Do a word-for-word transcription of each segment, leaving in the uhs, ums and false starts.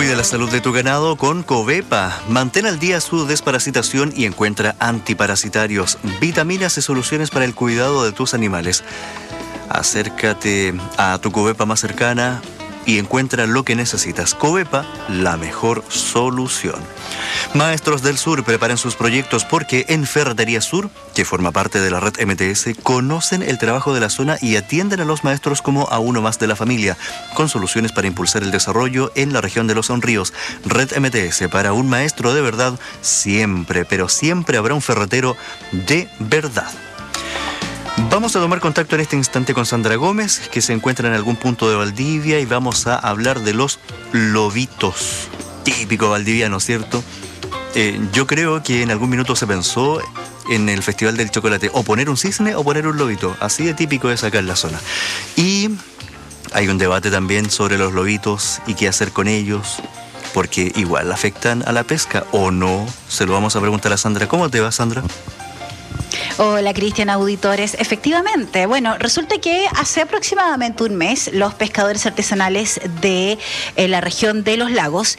Cuida la salud de tu ganado con Covepa. Mantén al día su desparasitación y encuentra antiparasitarios, vitaminas y soluciones para el cuidado de tus animales. Acércate a tu Covepa más cercana y encuentra lo que necesitas. Covepa, la mejor solución. Maestros del Sur preparen sus proyectos porque en Ferretería Sur, que forma parte de la red M T S, conocen el trabajo de la zona y atienden a los maestros como a uno más de la familia, con soluciones para impulsar el desarrollo en la región de los Ríos. Red M T S, para un maestro de verdad, siempre, pero siempre habrá un ferretero de verdad. Vamos a tomar contacto en este instante con Sandra Gómez, que se encuentra en algún punto de Valdivia, y vamos a hablar de los lobitos. Típico valdiviano, ¿cierto? Eh, yo creo que en algún minuto se pensó en el Festival del Chocolate o poner un cisne o poner un lobito. Así de típico es acá en la zona. Y hay un debate también sobre los lobitos y qué hacer con ellos, porque igual afectan a la pesca o no. Se lo vamos a preguntar a Sandra. ¿Cómo te va, Sandra? Hola, Cristian, auditores. Efectivamente, bueno, resulta que hace aproximadamente un mes los pescadores artesanales de eh, la región de los lagos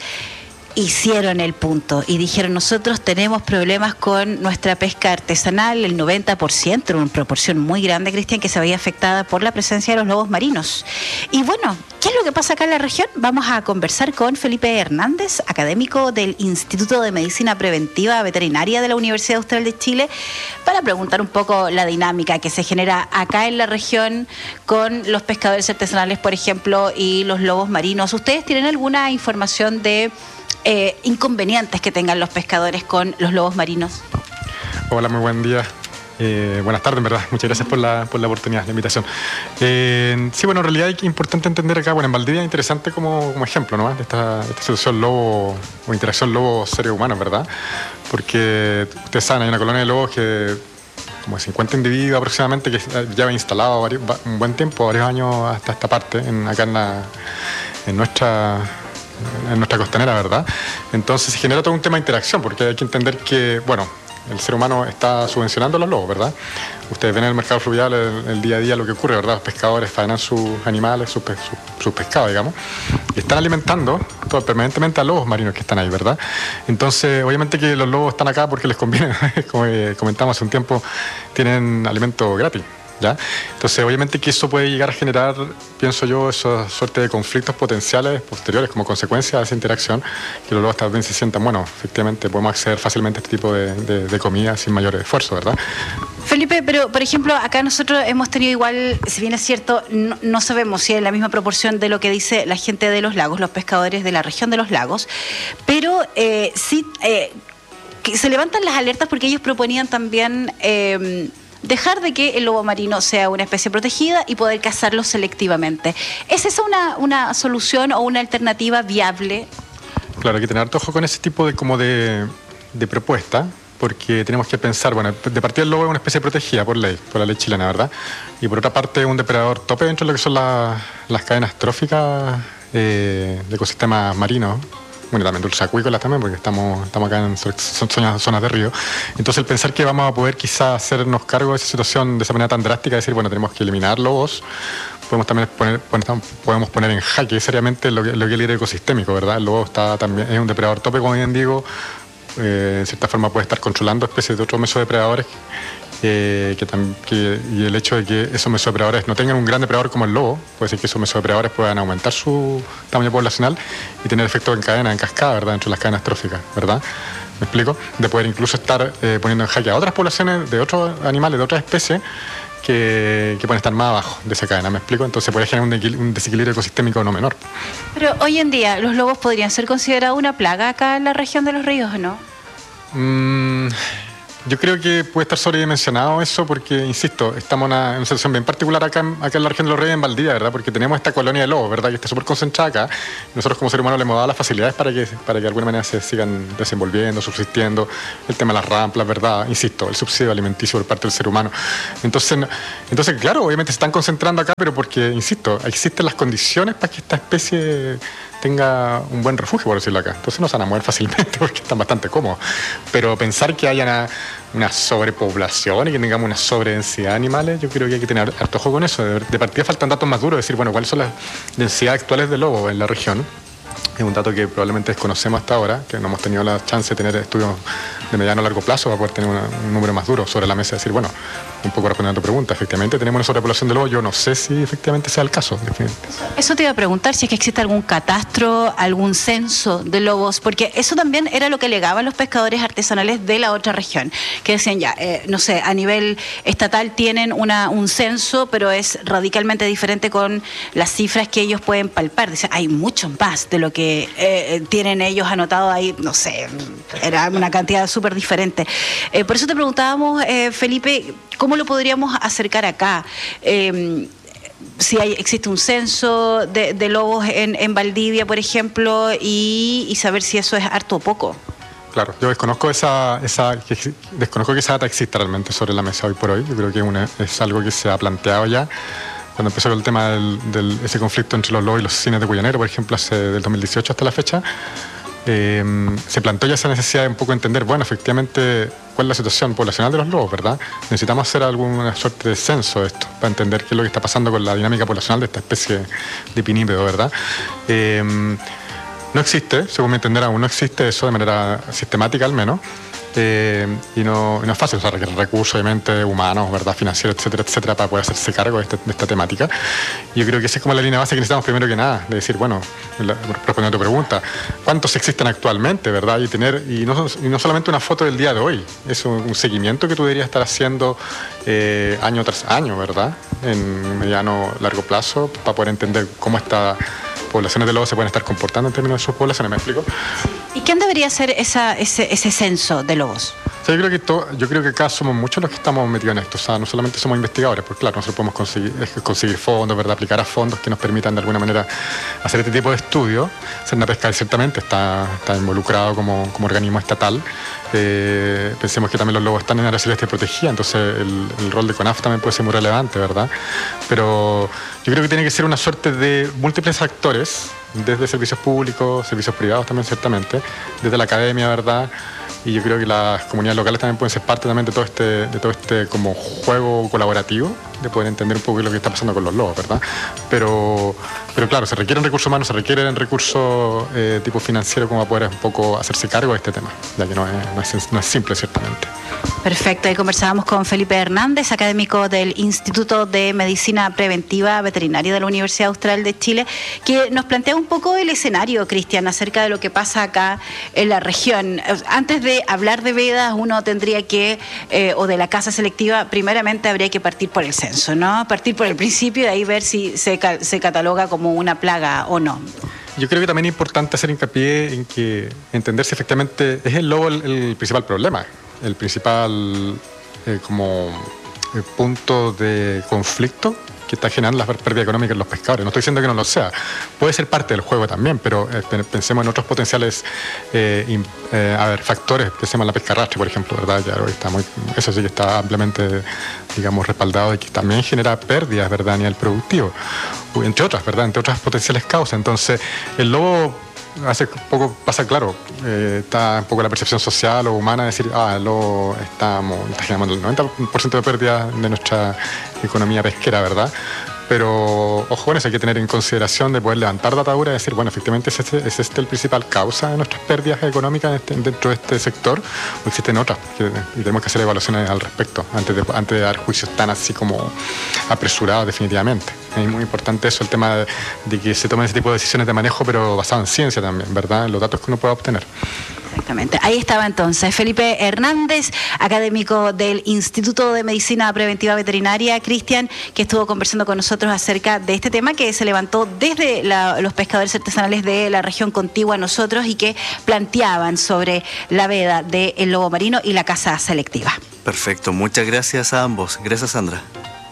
hicieron el punto y dijeron: nosotros tenemos problemas con nuestra pesca artesanal, el noventa por ciento, una proporción muy grande, Cristian, que se veía afectada por la presencia de los lobos marinos. Y bueno, ¿qué es lo que pasa acá en la región? Vamos a conversar con Felipe Hernández, académico del Instituto de Medicina Preventiva Veterinaria de la Universidad Austral de Chile, para preguntar un poco la dinámica que se genera acá en la región con los pescadores artesanales, por ejemplo, y los lobos marinos. ¿Ustedes tienen alguna información de Eh, inconvenientes que tengan los pescadores con los lobos marinos? Hola, muy buen día. Eh, buenas tardes, en verdad. Muchas gracias por la, por la oportunidad, la invitación. Eh, sí, bueno, en realidad es importante entender acá, bueno, en Valdivia es interesante como, como ejemplo, ¿no? De esta, esta situación lobo o interacción lobo-seres humanos, ¿verdad? Porque ustedes saben, hay una colonia de lobos que, como de cincuenta individuos aproximadamente, que lleva instalado varios, un buen tiempo, varios años hasta esta parte, en, acá en, la, en nuestra... en nuestra costanera, ¿verdad? Entonces se genera todo un tema de interacción, porque hay que entender que, bueno, el ser humano está subvencionando a los lobos, ¿verdad? Ustedes ven en el mercado fluvial el, el día a día lo que ocurre, ¿verdad? Los pescadores faenan sus animales, sus, sus, sus pescados, digamos, y están alimentando todo, permanentemente a lobos marinos que están ahí, ¿verdad? Entonces, obviamente que los lobos están acá porque les conviene, como comentamos hace un tiempo, tienen alimento gratis, ¿ya? Entonces, obviamente que eso puede llegar a generar, pienso yo, esa suerte de conflictos potenciales posteriores como consecuencia de esa interacción, que los lobos también se sientan, bueno, efectivamente podemos acceder fácilmente a este tipo de, de, de comida sin mayor esfuerzo, ¿verdad? Felipe, pero por ejemplo, acá nosotros hemos tenido igual, si bien es cierto, no, no sabemos si es la misma proporción de lo que dice la gente de los lagos, los pescadores de la región de los lagos, pero eh, sí eh, que se levantan las alertas porque ellos proponían también Eh, dejar de que el lobo marino sea una especie protegida y poder cazarlo selectivamente. ¿Es esa una, una solución o una alternativa viable? Claro, hay que tener harto ojo con ese tipo de, como de, de propuesta, porque tenemos que pensar, bueno, de partida el lobo es una especie protegida por ley, por la ley chilena, ¿verdad? Y por otra parte es un depredador tope dentro de lo que son la, las cadenas tróficas eh, de ecosistemas marinos. Bueno, también dulceacuícolas también, porque estamos, estamos acá en zonas, zonas de río. Entonces, el pensar que vamos a poder quizás hacernos cargo de esa situación de esa manera tan drástica, decir, bueno, tenemos que eliminar lobos, podemos también poner, podemos poner en jaque seriamente lo que, lo que es el ecosistémico, ¿verdad? El lobo está también, es un depredador tope, como bien digo, eh, en cierta forma puede estar controlando especies de otros mesodepredadores, eh, que, que, y el hecho de que esos mesodepredadores no tengan un gran depredador como el lobo, puede ser que esos mesodepredadores puedan aumentar su tamaño poblacional y tener efectos en cadena, en cascada, ¿verdad?, dentro de las cadenas tróficas, ¿verdad? ¿Me explico? De poder incluso estar eh, poniendo en jaque a otras poblaciones de otros animales, de otras especies, que, que pueden estar más abajo de esa cadena, ¿me explico? Entonces puede generar un, un desequilibrio ecosistémico no menor. Pero hoy en día, ¿los lobos podrían ser considerados una plaga acá en la región de los ríos o no? Mm, yo creo que puede estar sobredimensionado eso porque, insisto, estamos en una, en una situación bien particular acá en, acá en la región de los Ríos, en Valdivia, ¿verdad? Porque tenemos esta colonia de lobos, ¿verdad?, que está súper concentrada acá. Nosotros como seres humanos le hemos dado las facilidades para que, para que de alguna manera se sigan desenvolviendo, subsistiendo. El tema de las ramplas, ¿verdad? Insisto, el subsidio alimenticio por parte del ser humano. Entonces, entonces claro, obviamente se están concentrando acá, pero porque, insisto, existen las condiciones para que esta especie tenga un buen refugio, por decirlo acá. Entonces no se van a mover fácilmente porque están bastante cómodos. Pero pensar que haya una, una sobrepoblación y que tengamos una sobredensidad de animales, yo creo que hay que tener harto ojo con eso. De, de partida faltan datos más duros, decir, bueno, cuáles son las densidades actuales de lobos en la región. Es un dato que probablemente desconocemos hasta ahora, que no hemos tenido la chance de tener estudios de mediano a largo plazo para poder tener una, un número más duro sobre la mesa y decir, bueno, un poco respondiendo a tu pregunta, efectivamente tenemos una sobrepoblación de lobos, yo no sé si efectivamente sea el caso. Eso te iba a preguntar, si es que existe algún catastro, algún censo de lobos, porque eso también era lo que alegaban los pescadores artesanales de la otra región, que decían ya, eh, no sé, a nivel estatal tienen una, un censo, pero es radicalmente diferente con las cifras que ellos pueden palpar. Dicen, hay mucho más de lo que eh, tienen ellos anotado ahí, no sé, era una cantidad súper diferente. Eh, por eso te preguntábamos, eh, Felipe, ¿cómo lo podríamos acercar acá? Eh, si hay, existe un censo de, de lobos en, en Valdivia, por ejemplo, y, y saber si eso es harto o poco. Claro, yo desconozco esa, esa que, desconozco que esa data exista realmente sobre la mesa hoy por hoy. Yo creo que una, es algo que se ha planteado ya cuando empezó el tema del, del ese conflicto entre los lobos y los cines de Cuyanero, por ejemplo, hace del dos mil dieciocho hasta la fecha. Eh, se planteó ya esa necesidad de un poco entender, bueno, efectivamente, cuál es la situación poblacional de los lobos, ¿verdad? Necesitamos hacer alguna suerte de censo de esto, para entender qué es lo que está pasando con la dinámica poblacional de esta especie de pinípedo, ¿verdad? Eh, no existe, según mi entender, aún no existe eso de manera sistemática al menos. Eh, y no, no es fácil, o sea, requiere recursos obviamente humanos, verdad, financieros, etcétera, etcétera, para poder hacerse cargo de, este, de esta temática. Y yo creo que esa es como la línea base que necesitamos primero que nada, de decir, bueno, la, respondiendo a tu pregunta, ¿cuántos existen actualmente, verdad? Y tener, y no, y no solamente una foto del día de hoy, es un, un seguimiento que tú deberías estar haciendo eh, año tras año, ¿verdad? En mediano, largo plazo, para poder entender cómo esta poblaciones de lobos se pueden estar comportando en términos de sus poblaciones, ¿me explico? ¿Y quién debería hacer esa, ese, ese censo de lobos? O sea, yo, creo que to, yo creo que acá somos muchos los que estamos metidos en esto, o sea, no solamente somos investigadores, porque claro, nosotros podemos conseguir, conseguir fondos, ¿verdad? Aplicar a fondos que nos permitan de alguna manera hacer este tipo de estudios. Senapesca ciertamente está, está involucrado como, como organismo estatal. Eh, pensemos que también los lobos están en área celeste protegida, entonces el, el rol de CONAF también puede ser muy relevante, ¿verdad? Pero yo creo que tiene que ser una suerte de múltiples actores, desde servicios públicos, servicios privados también ciertamente, desde la academia, ¿verdad? Y yo creo que las comunidades locales también pueden ser parte también de todo este, de todo este como juego colaborativo, de poder entender un poco lo que está pasando con los lobos, ¿verdad? Pero, pero claro, se requieren recursos humanos, se requieren recursos eh, tipo financiero como para poder un poco hacerse cargo de este tema, ya que no es, no es, no es simple ciertamente. Perfecto, ahí conversábamos con Felipe Hernández, académico del Instituto de Medicina Preventiva Veterinaria de la Universidad Austral de Chile, que nos plantea un poco el escenario, Cristian, acerca de lo que pasa acá en la región. Antes de hablar de vedas, uno tendría que, eh, o de la caza selectiva, primeramente habría que partir por el censo, ¿no? Partir por el principio y ahí ver si se, se cataloga como una plaga o no. Yo creo que también es importante hacer hincapié en que entender si efectivamente es el lobo el, el principal problema, el principal eh, como el punto de conflicto que está generando las pérdidas económicas en los pescadores. No estoy diciendo que no lo sea, puede ser parte del juego también, pero eh, pensemos en otros potenciales eh, in, eh, a ver, factores, pensemos en la pesca arrastre, por ejemplo, ¿verdad? Ya hoy está muy, eso sí que está ampliamente, digamos, respaldado y que también genera pérdidas, ¿verdad?, a nivel productivo, entre otras, ¿verdad?, entre otras potenciales causas. Entonces, el lobo hace poco pasa, claro, eh, está un poco la percepción social o humana de decir, ah, el lobo estamos, está generando el noventa por ciento de pérdida de nuestra economía pesquera, ¿verdad? Pero, ojo con eso, hay que tener en consideración de poder levantar datadura y decir, bueno, efectivamente, ¿es este, es este el principal causa de nuestras pérdidas económicas este, dentro de este sector? ¿O existen otras? Porque, y tenemos que hacer evaluaciones al respecto antes de, antes de dar juicios tan así como apresurados definitivamente. Es muy importante eso, el tema de, de que se tomen ese tipo de decisiones de manejo, pero basado en ciencia también, ¿verdad? En los datos que uno pueda obtener. Exactamente. Ahí estaba entonces Felipe Hernández, académico del Instituto de Medicina Preventiva Veterinaria, Cristian, que estuvo conversando con nosotros acerca de este tema que se levantó desde la, los pescadores artesanales de la región contigua a nosotros y que planteaban sobre la veda del lobo marino y la caza selectiva. Perfecto, muchas gracias a ambos. Gracias, Sandra.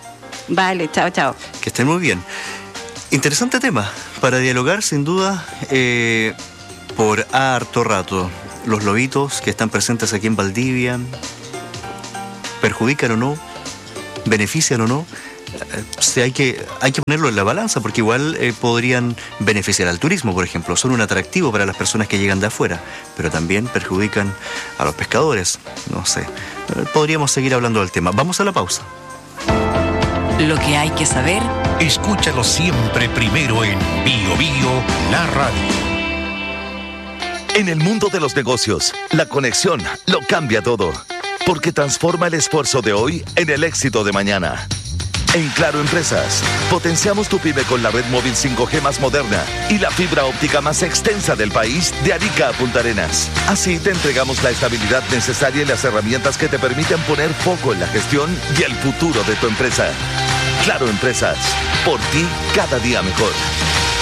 Vale, chao, chao. Que estén muy bien. Interesante tema para dialogar, sin duda, eh, por harto rato. Los lobitos que están presentes aquí en Valdivia, ¿perjudican o no? ¿Benefician o no? Eh, sí, hay que, hay que ponerlo en la balanza, porque igual eh, podrían beneficiar al turismo, por ejemplo. Son un atractivo para las personas que llegan de afuera, pero también perjudican a los pescadores. No sé, eh, podríamos seguir hablando del tema. Vamos a la pausa. Lo que hay que saber, escúchalo siempre primero en Bio Bio, la radio. En el mundo de los negocios, la conexión lo cambia todo, porque transforma el esfuerzo de hoy en el éxito de mañana. En Claro Empresas, potenciamos tu pyme con la red móvil cinco G más moderna y la fibra óptica más extensa del país, de Arica a Punta Arenas. Así te entregamos la estabilidad necesaria y las herramientas que te permiten poner foco en la gestión y el futuro de tu empresa. Claro Empresas, por ti cada día mejor.